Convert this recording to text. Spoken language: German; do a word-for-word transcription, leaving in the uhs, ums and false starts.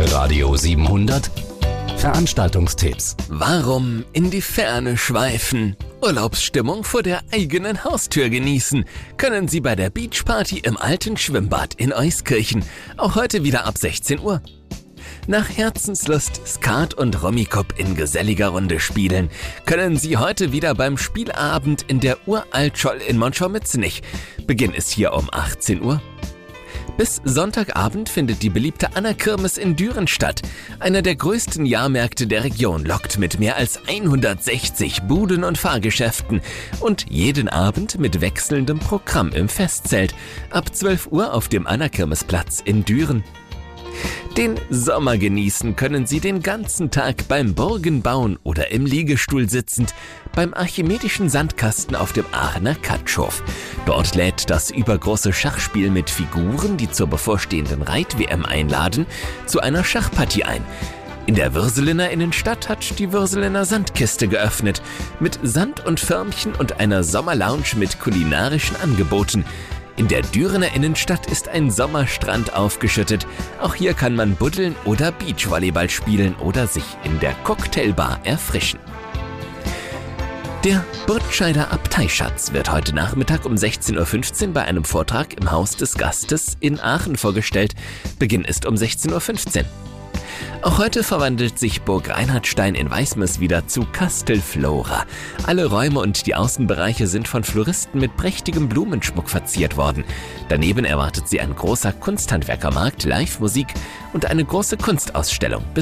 Radio siebenhundert Veranstaltungstipps. Warum in die Ferne schweifen? Urlaubsstimmung vor der eigenen Haustür genießen können Sie bei der Beachparty im alten Schwimmbad in Euskirchen. Auch heute wieder ab sechzehn Uhr. Nach Herzenslust Skat und Rummikub in geselliger Runde spielen, können Sie heute wieder beim Spielabend in der Uraltscholl in Monschau-Mützenich. Beginn ist hier um achtzehn Uhr. Bis Sonntagabend findet die beliebte Anna-Kirmes in Düren statt. Einer der größten Jahrmärkte der Region lockt mit mehr als hundertsechzig Buden und Fahrgeschäften und jeden Abend mit wechselndem Programm im Festzelt. Ab zwölf Uhr auf dem Anna-Kirmes-Platz in Düren. Den Sommer genießen können Sie den ganzen Tag beim Burgen bauen oder im Liegestuhl sitzend beim Archimedischen Sandkasten auf dem Aachener Katschhof. Dort lädt das übergroße Schachspiel mit Figuren, die zur bevorstehenden Reit-W M einladen, zu einer Schachpartie ein. In der Würselener Innenstadt hat die Würselener Sandkiste geöffnet, mit Sand und Förmchen und einer Sommerlounge mit kulinarischen Angeboten. In der Dürener Innenstadt ist ein Sommerstrand aufgeschüttet. Auch hier kann man buddeln oder Beachvolleyball spielen oder sich in der Cocktailbar erfrischen. Der Burtscheider Abteischatz wird heute Nachmittag um sechzehn Uhr fünfzehn bei einem Vortrag im Haus des Gastes in Aachen vorgestellt. Beginn ist um sechzehn Uhr fünfzehn. Auch heute verwandelt sich Burg Reinhardstein in Weißmes wieder zu Castelflora. Alle Räume und die Außenbereiche sind von Floristen mit prächtigem Blumenschmuck verziert worden. Daneben erwartet sie ein großer Kunsthandwerkermarkt, Live-Musik und eine große Kunstausstellung.